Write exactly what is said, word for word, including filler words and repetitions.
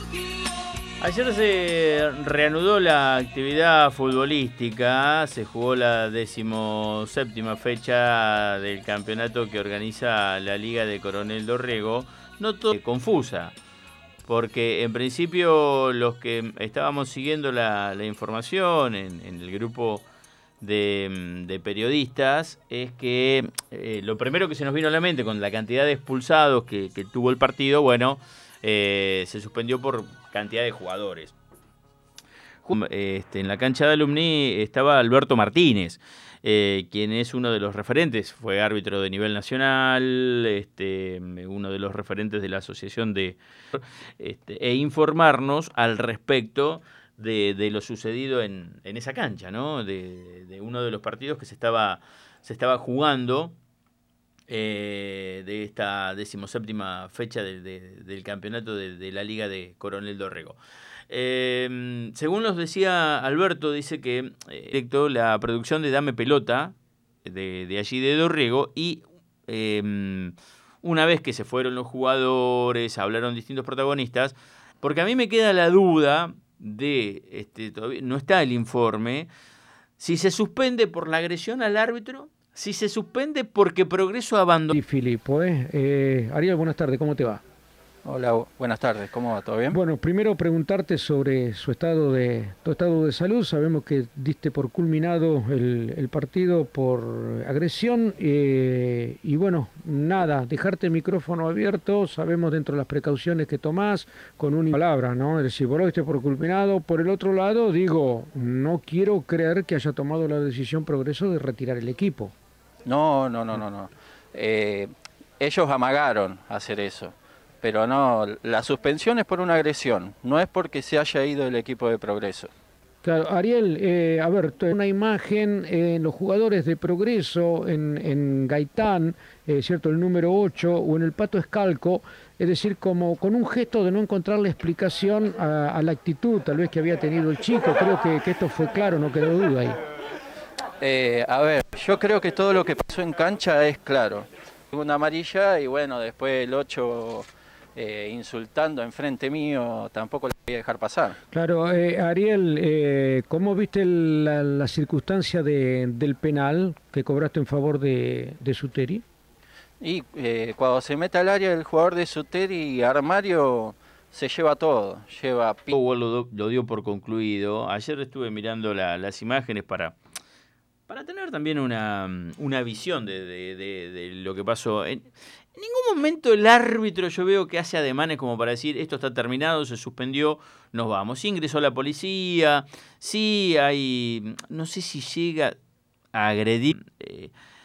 Ayer se reanudó la actividad futbolística, se jugó la decimoséptima fecha del campeonato que organiza la Liga de Coronel Dorrego, no todo confusa, porque en principio los que estábamos siguiendo la, la información en, en el grupo de, de periodistas es que eh, lo primero que se nos vino a la mente con la cantidad de expulsados que, que tuvo el partido, bueno, eh, se suspendió por cantidad de jugadores. Este, en la cancha de Alumni estaba Alberto Martínez, eh, quien es uno de los referentes, fue árbitro de nivel nacional, este, uno de los referentes de la asociación de este, e informarnos al respecto de, de lo sucedido en, en esa cancha, ¿no? De, de uno de los partidos que se estaba, se estaba jugando. Eh, de esta decimoséptima fecha de, de, del campeonato de, de la Liga de Coronel Dorrego. Eh, según nos decía Alberto, dice que eh, la producción de Dame Pelota, de, de allí de Dorrego, y eh, una vez que se fueron los jugadores, hablaron distintos protagonistas, porque a mí me queda la duda de, este, todavía no está el informe, si se suspende por la agresión al árbitro, si se suspende porque Progreso abandonó. Sí, Filipo, ¿eh? Eh, Ariel, buenas tardes, ¿cómo te va? Hola, buenas tardes, ¿cómo va? ¿Todo bien? Bueno, primero preguntarte sobre su estado de, tu estado de salud. Sabemos que diste por culminado el, el partido por agresión eh, y bueno, nada, dejarte el micrófono abierto. Sabemos dentro de las precauciones que tomás con una palabra, ¿no? Es decir, vos lo diste por culminado. Por el otro lado, digo, no quiero creer que haya tomado la decisión Progreso de retirar el equipo. No, no, no, no, no. Eh, ellos amagaron hacer eso, pero no, la suspensión es por una agresión, no es porque se haya ido el equipo de Progreso. Claro, Ariel, eh, a ver, una imagen en eh, los jugadores de Progreso, en, en Gaitán, eh, cierto, el número ocho, o en el Pato Escalco, es decir, como con un gesto de no encontrar la explicación a, a la actitud tal vez que había tenido el chico. Creo que, que esto fue claro, no quedó duda ahí. Eh, a ver, yo creo que todo lo que pasó en cancha es claro. Una amarilla y bueno, después el ocho eh, insultando enfrente mío, tampoco lo voy a dejar pasar. Claro, eh, Ariel, eh, ¿cómo viste la, la circunstancia de, del penal que cobraste en favor de, de Suteri? Y eh, cuando se mete al área el jugador de Suteri, Armario se lleva todo, lleva... Lo, lo dio por concluido. Ayer estuve mirando la, las imágenes para... Para tener también una, una visión de, de, de, de lo que pasó. En, en ningún momento el árbitro yo veo que hace ademanes como para decir esto está terminado, se suspendió, nos vamos. Sí ingresó la policía, sí hay, no sé si llega a agredir. Eh,